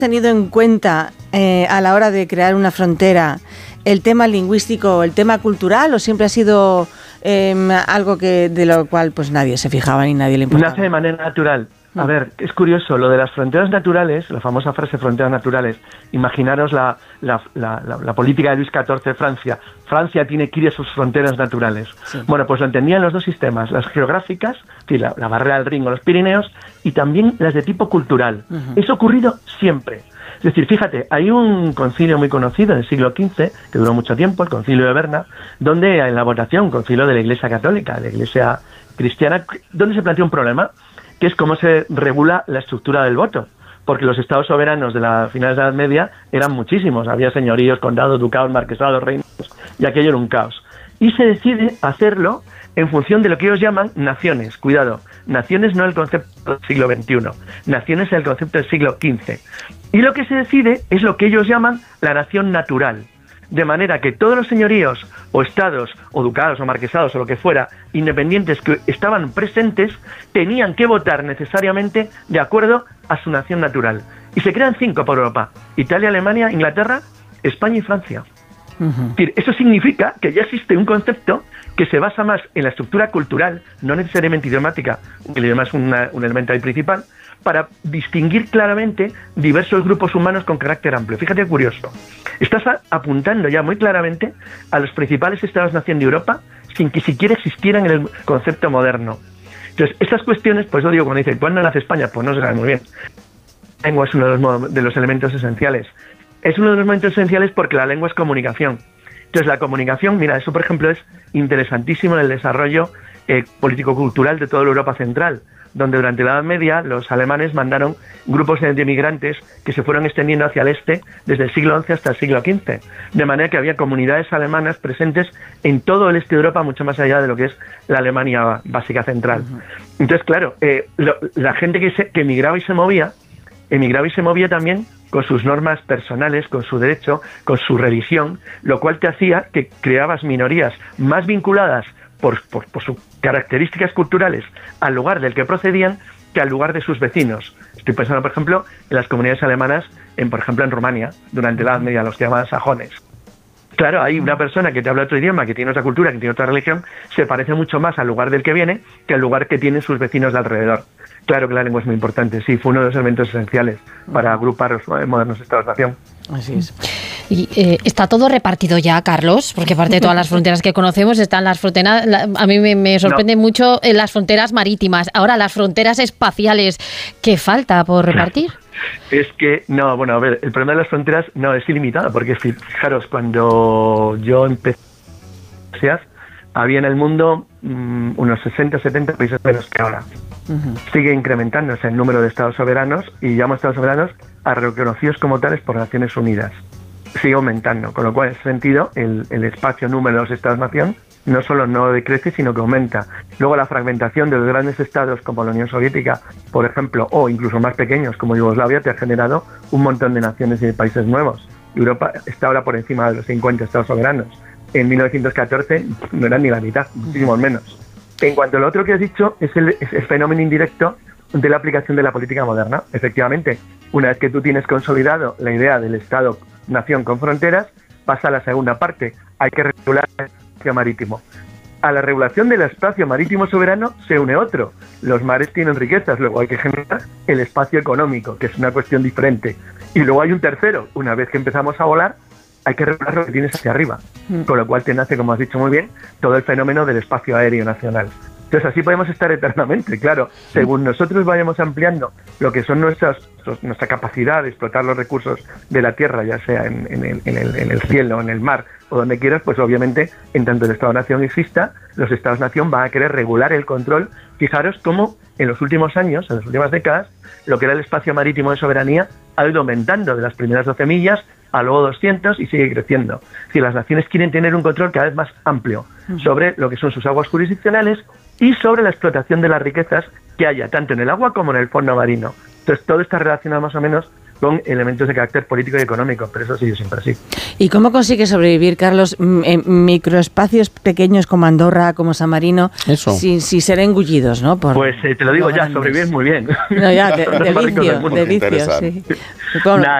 tenido en cuenta a la hora de crear una frontera el tema lingüístico, el tema cultural, o siempre ha sido algo de lo cual pues nadie se fijaba ni nadie le importaba? Nace de manera natural. A ver, es curioso, lo de las fronteras naturales, la famosa frase fronteras naturales, imaginaros la política de Luis XIV de Francia. Francia tiene que ir a sus fronteras naturales. Sí. Bueno, pues lo entendían los dos sistemas, las geográficas, la barrera del Rin o los Pirineos, y también las de tipo cultural. Eso ha ocurrido siempre. Es decir, fíjate, hay un concilio muy conocido del siglo XV, que duró mucho tiempo, el concilio de Berna, donde en la votación, un concilio de la Iglesia Católica, de la Iglesia Cristiana, donde se planteó un problema, que es cómo se regula la estructura del voto, porque los estados soberanos de la finales de la Edad Media eran muchísimos, había señoríos, condados, ducados, marquesados, reinos, y aquello era un caos. Y se decide hacerlo en función de lo que ellos llaman naciones. Cuidado, naciones no el concepto del siglo XXI, naciones es el concepto del siglo XV. Y lo que se decide es lo que ellos llaman la nación natural. De manera que todos los señoríos, o estados, o ducados, o marquesados, o lo que fuera, independientes que estaban presentes, tenían que votar necesariamente de acuerdo a su nación natural. Y se crean 5 por Europa: Italia, Alemania, Inglaterra, España y Francia. Es decir, eso significa que ya existe un concepto que se basa más en la estructura cultural, no necesariamente idiomática, que el idioma es un elemento ahí principal, para distinguir claramente diversos grupos humanos con carácter amplio. Fíjate, curioso. Estás apuntando ya muy claramente a los principales estados-nación de Europa sin que siquiera existieran en el concepto moderno. Entonces, estas cuestiones, pues yo digo, cuando dicen, ¿cuándo nace España? Pues no se sabe muy bien. La lengua es uno de los elementos esenciales. Es uno de los elementos esenciales porque la lengua es comunicación. Entonces, la comunicación, mira, eso por ejemplo es interesantísimo en el desarrollo político-cultural de toda la Europa central, donde durante la Edad Media los alemanes mandaron grupos de migrantes que se fueron extendiendo hacia el este desde el siglo XI hasta el siglo XV, de manera que había comunidades alemanas presentes en todo el este de Europa, mucho más allá de lo que es la Alemania básica central. Entonces, claro, la gente que emigraba y se movía también con sus normas personales, con su derecho, con su religión, lo cual te hacía que creabas minorías más vinculadas por sus características culturales al lugar del que procedían que al lugar de sus vecinos. Estoy pensando, por ejemplo, en las comunidades alemanas, por ejemplo, en Rumania, durante la Edad Media, los que llamaban sajones. Claro, hay una persona que te habla otro idioma, que tiene otra cultura, que tiene otra religión, se parece mucho más al lugar del que viene que al lugar que tienen sus vecinos de alrededor. Claro que la lengua es muy importante, sí, fue uno de los elementos esenciales para agrupar los modernos estados-nación. Así es. Y está todo repartido ya, Carlos, porque aparte de todas las fronteras que conocemos están las fronteras, a mí me sorprende mucho las fronteras marítimas. Ahora, las fronteras espaciales, ¿qué falta por repartir? Es que, no, bueno, a ver, el problema de las fronteras no es ilimitado, porque fijaros, cuando yo empecé, había en el mundo unos 60 o 70 países menos que ahora. Sigue incrementándose el número de estados soberanos, y llamo estados soberanos a reconocidos como tales por Naciones Unidas. Sigue aumentando, con lo cual en ese sentido el espacio número de los estados-nación no solo no decrece, sino que aumenta. Luego la fragmentación de los grandes estados como la Unión Soviética, por ejemplo, o incluso más pequeños como Yugoslavia, te ha generado un montón de naciones y de países nuevos. Europa está ahora por encima de los 50 estados soberanos. En 1914 no eran ni la mitad, muchísimo menos. En cuanto a lo otro que has dicho, es el fenómeno indirecto de la aplicación de la política moderna. Efectivamente, una vez que tú tienes consolidado la idea del Estado-nación con fronteras, pasa a la segunda parte. Hay que regular el espacio marítimo. A la regulación del espacio marítimo soberano se une otro. Los mares tienen riquezas, luego hay que generar el espacio económico, que es una cuestión diferente. Y luego hay un tercero. Una vez que empezamos a volar, hay que regular lo que tienes hacia arriba, con lo cual te nace, como has dicho muy bien, todo el fenómeno del espacio aéreo nacional. Entonces así podemos estar eternamente, claro, según nosotros vayamos ampliando lo que son nuestra capacidad de explotar los recursos de la tierra, ya sea en el cielo, en el mar o donde quieras, pues obviamente en tanto el Estado-Nación exista, los Estados-Nación van a querer regular el control. Fijaros cómo en los últimos años, en las últimas décadas, lo que era el espacio marítimo de soberanía ha ido aumentando de las primeras 12 millas a luego 200 y sigue creciendo. Es decir, las naciones quieren tener un control cada vez más amplio sobre lo que son sus aguas jurisdiccionales y sobre la explotación de las riquezas que haya, tanto en el agua como en el fondo marino. Entonces, todo está relacionado más o menos con elementos de carácter político y económico, pero eso sí, siempre así. ¿Y cómo consigue sobrevivir, Carlos, en microespacios pequeños como Andorra, como San Marino, sin ser engullidos, ¿no? Pues te lo digo ya, sobrevivir muy bien. No, ya, de vicio, sí. Nah,